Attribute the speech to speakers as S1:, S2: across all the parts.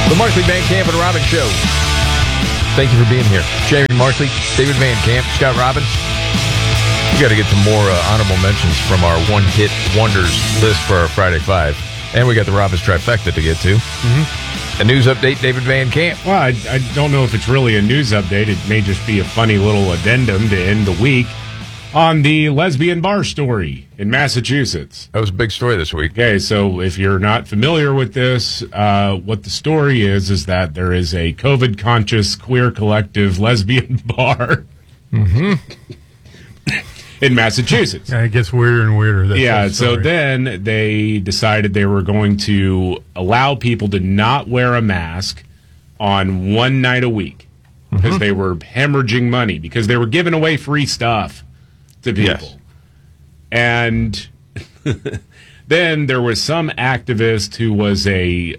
S1: The Markley, Van Camp, and Robbins Show. Thank you for being here. Jamie Markley, David Van Camp, Scott Robbins. We got to get some more honorable mentions from our one-hit wonders list for our Friday Five. And we got the Robbins trifecta to get to. A news update, David Van Camp.
S2: Well, I don't know if it's really a news update. It may just be a funny little addendum to end the week on the lesbian bar story in Massachusetts.
S1: That was a big story this week.
S2: Okay, so if you're not familiar with this, what the story is that there is a COVID-conscious queer collective lesbian bar in Massachusetts.
S3: Yeah, it gets weirder and weirder. That's
S2: So then they decided they were going to allow people to not wear a mask on one night a week because they were hemorrhaging money because they were giving away free stuff to people.
S1: Yes.
S2: And then there was some activist who was a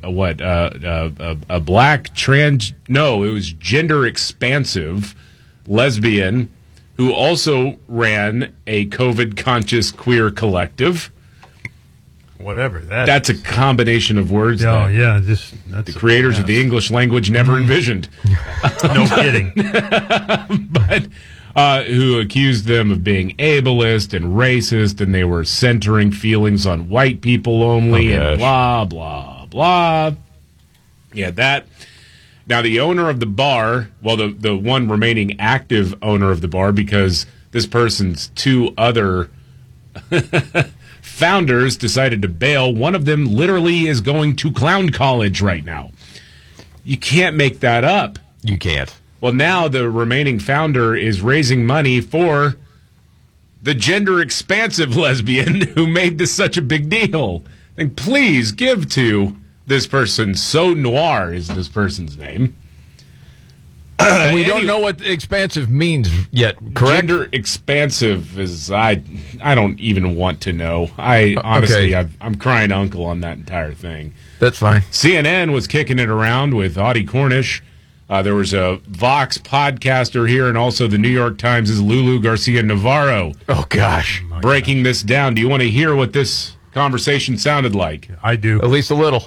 S2: black it was gender expansive lesbian who also ran a COVID-conscious queer collective.
S3: Whatever that.
S2: That's a combination of words that
S3: that's
S2: the creators of the English language never envisioned.
S3: No kidding.
S2: But who accused them of being ableist and racist, and they were centering feelings on white people only, and blah, blah, blah. Yeah, that. Now, the owner of the bar, well, the one remaining active owner of the bar, because this person's two other founders decided to bail. One of them literally is going to clown college right now. You can't make that up.
S1: You can't.
S2: Well, now the remaining founder is raising money for the gender expansive lesbian who made this such a big deal. And please give to this person. So Noir is this person's name.
S1: We don't know what expansive means yet, correct?
S2: Gender expansive is, I don't even want to know. Honestly, I'm crying uncle on that entire thing.
S1: That's fine.
S2: CNN was kicking it around with Audie Cornish. There was a Vox podcaster here, and also the New York Times' Lulu Garcia Navarro.
S1: Oh, gosh.
S2: Breaking this down. Do you want to hear what this conversation sounded like?
S3: I do.
S1: At least a little.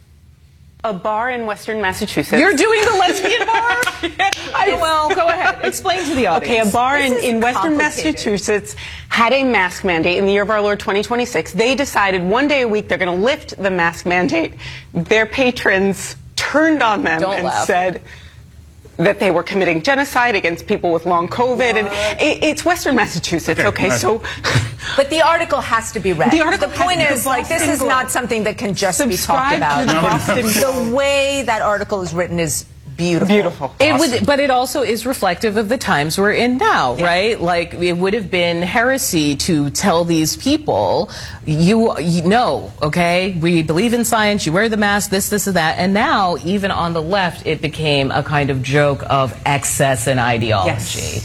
S4: A bar in Western Massachusetts.
S5: You're doing the lesbian bar? Well, go ahead. Explain to the audience.
S4: Okay, a bar in Western Massachusetts had a mask mandate in the year of our Lord 2026. They decided one day a week they're going to lift the mask mandate. Their patrons turned on them said that they were committing genocide against people with long COVID. And it's Western Massachusetts, okay? So...
S5: But the article has to be read.
S4: The
S5: point is, this is not something that can just be talked about. The way that article is written is beautiful.
S6: But it also is reflective of the times we're in now, right? Like, it would have been heresy to tell these people, you know, okay, we believe in science, you wear the mask, this, and that. And now, even on the left, it became a kind of joke of excess and ideology.
S4: Yes.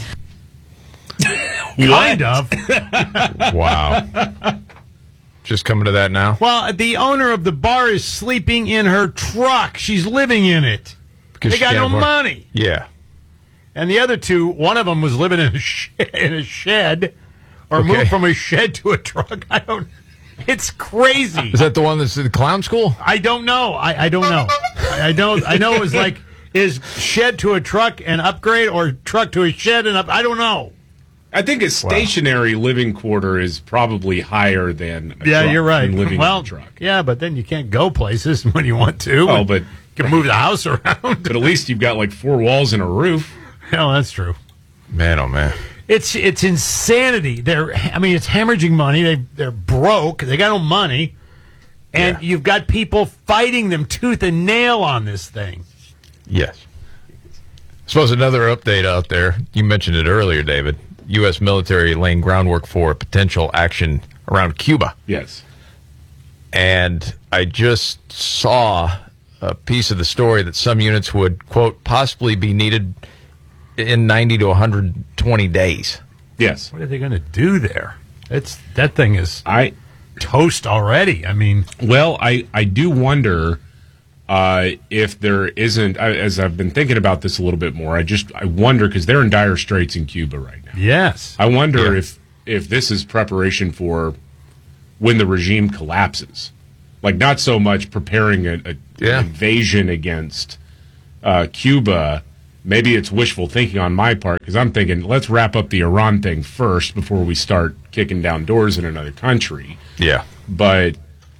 S3: Kind of.
S1: Wow. Just coming to that now?
S3: Well, the owner of the bar is sleeping in her truck. She's living in it.
S1: Because
S3: they got no money.
S1: Yeah.
S3: And the other two, one of them was living in a shed, or moved from a shed to a truck. It's crazy.
S1: Is that the one that's in the clown school?
S3: I don't know. I don't know. I know it was like, is shed to a truck an upgrade, or truck to a shed and up? I don't know.
S2: I think a stationary living quarter is probably higher than a truck.
S3: You're right.
S2: Living in a truck.
S3: Yeah, but then you can't go places when you want to.
S2: Oh, but
S3: you can move the house around.
S2: But at least you've got like four walls and a roof.
S3: Hell, that's true.
S1: Man, oh man.
S3: It's insanity. It's hemorrhaging money. They're broke. They got no money. And you've got people fighting them tooth and nail on this thing.
S1: Yes. I suppose another update out there. You mentioned it earlier, David. U.S. military laying groundwork for potential action around Cuba.
S2: Yes.
S1: And I just saw a piece of the story that some units would, quote, possibly be needed in 90 to 120 days.
S2: Yes.
S3: What are they going to do there? That thing is toast already.
S2: Well, I do wonder if there isn't, as I've been thinking about this a little bit more, I wonder, because they're in dire straits in Cuba right now.
S3: Yes.
S2: I wonder if this is preparation for when the regime collapses. Like, not so much preparing a invasion against Cuba, maybe it's wishful thinking on my part, because I'm thinking, let's wrap up the Iran thing first before we start kicking down doors in another country.
S1: Yeah.
S2: But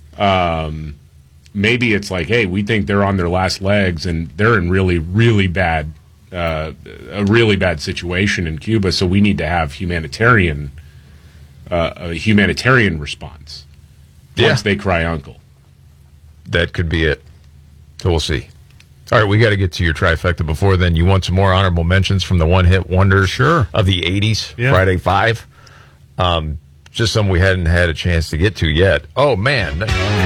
S2: maybe it's like, hey, we think they're on their last legs and they're in really, really bad, a really bad situation in Cuba, so we need to have a humanitarian response once they cry uncle.
S1: That could be it. So we'll see. All right, we got to get to your trifecta before then. You want some more honorable mentions from the one-hit wonders of the 80s, Friday 5? Just some we hadn't had a chance to get to yet. Oh, man.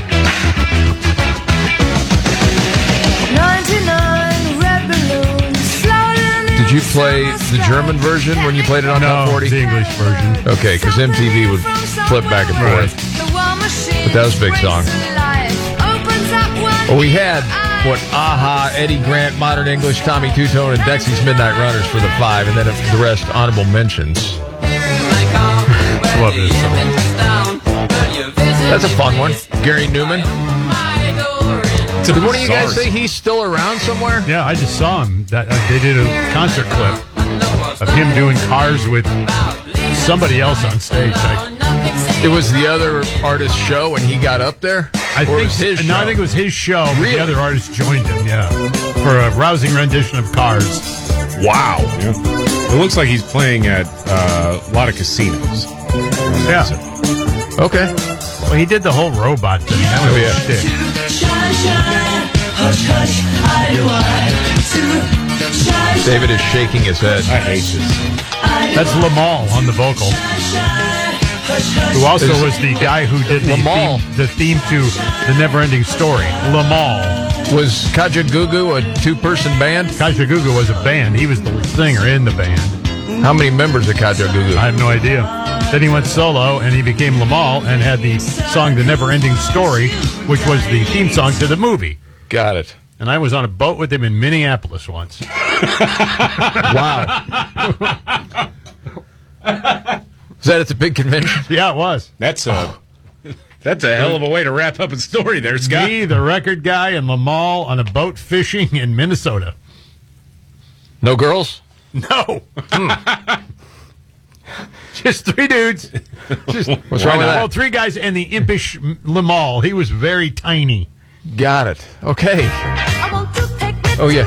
S7: 99 red balloons floating.
S1: Did you play the German version when you played it on Top 40?
S3: The English version.
S1: Okay, because MTV would flip back and forth. But that was a big song. Well, we had, Aha, Eddie Grant, Modern English, Tommy Two-Tone, and Dexy's Midnight Runners for the 5, and then the rest honorable mentions.
S3: Love this song.
S1: That's a fun one. Gary Newman. Did one of you guys say he's still around somewhere?
S3: Yeah, I just saw him. They did a concert clip of him doing Cars with somebody else on stage.
S1: It was the other artist's show and he got up there?
S3: I think it was his show. Really? The other artist joined him, for a rousing rendition of Cars.
S2: Wow. Yeah. It looks like he's playing at a lot of casinos.
S3: Yeah.
S1: Okay.
S3: Well, he did the whole robot thing. That was a shtick.
S1: David is shaking his head.
S2: I hate this.
S3: That's Lamal on the vocal. Who also was the guy who did the theme to The Neverending Story. Lamal.
S1: Was Kajagoogoo a two-person band?
S3: Kajagoogoo was a band. He was the singer in the band.
S1: How many members of Kajagoogoo?
S3: I have no idea. Then he went solo, and he became Lamal and had the song The Neverending Story, which was the theme song to the movie.
S1: Got it.
S3: And I was on a boat with him in Minneapolis once.
S1: Wow. Was that at the big convention?
S3: Yeah, it was.
S2: That's a hell of a way to wrap up a story there, Scott.
S3: Me, the record guy, and Lamal on a boat fishing in Minnesota.
S1: No girls?
S3: No. Just 3 dudes.
S1: What's wrong with that?
S3: Well, 3 guys and the impish Lamal. He was very tiny.
S1: Got it. Okay. Oh, yeah.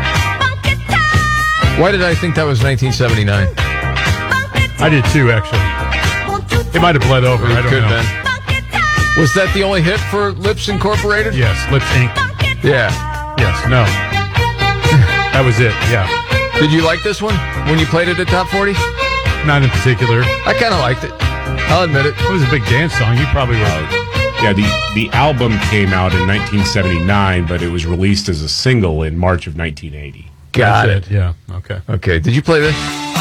S1: Why did I think that was 1979?
S3: I did too, actually. It might have bled over. I don't know.
S1: Then. Was that the only hit for Lips Incorporated?
S3: Yes, Lips Inc.
S1: Yeah.
S3: Yes, no. That was it, yeah.
S1: Did you like this one when you played it at Top 40?
S3: Not in particular.
S1: I kind of liked it. I'll admit it.
S3: It was a big dance song. You probably wrote it.
S2: Yeah, the album came out in 1979, but it was released as a single in March of 1980.
S1: Got it.
S3: Yeah, okay.
S1: Okay, did you play this?